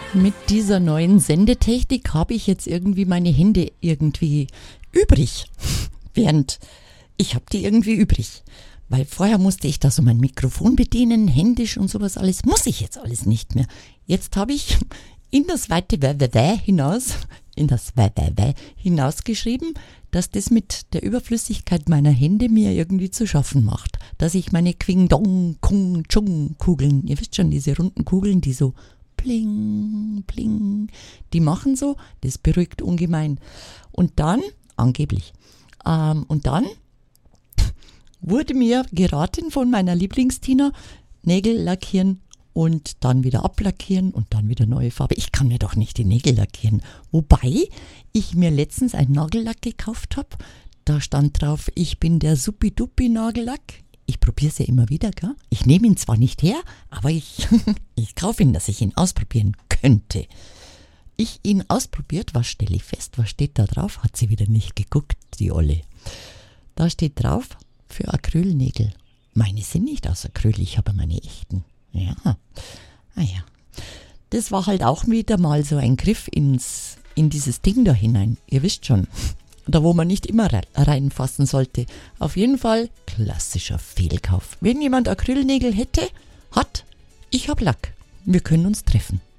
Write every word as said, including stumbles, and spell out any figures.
Mit dieser neuen Sendetechnik habe ich jetzt irgendwie meine Hände irgendwie übrig. Während ich habe die irgendwie übrig. Weil vorher musste ich da so mein Mikrofon bedienen, händisch und sowas alles. Muss ich jetzt alles nicht mehr. Jetzt habe ich in das weite Wä hinaus, in das Wä hinausgeschrieben, dass das mit der Überflüssigkeit meiner Hände mir irgendwie zu schaffen macht. Dass ich meine Quing-Dong-Kung-Chung-Kugeln, ihr wisst schon, diese runden Kugeln, die so pling, pling, die machen so, das beruhigt ungemein. Und dann, angeblich, ähm, und dann wurde mir geraten von meiner Lieblingstina, Nägel lackieren und dann wieder ablackieren und dann wieder neue Farbe. Ich kann mir doch nicht die Nägel lackieren. Wobei ich mir letztens einen Nagellack gekauft habe. Da stand drauf, ich bin der Supi-Dupi-Nagellack. Ich probiere es ja immer wieder, gell? Ich nehme ihn zwar nicht her, aber ich, ich kaufe ihn, dass ich ihn ausprobieren könnte. Ich ihn ausprobiert, was stelle ich fest? Was steht da drauf? Hat sie wieder nicht geguckt, die Olle. Da steht drauf, für Acrylnägel. Meine sind nicht aus Acryl, ich habe meine echten. Ja, ah ja. Das war halt auch wieder mal so ein Griff ins, in dieses Ding da hinein. Ihr wisst schon, da wo man nicht immer reinfassen sollte. Auf jeden Fall klassischer Fehlkauf. Wenn jemand Acrylnägel hätte, hat, ich hab Lack. Wir können uns treffen.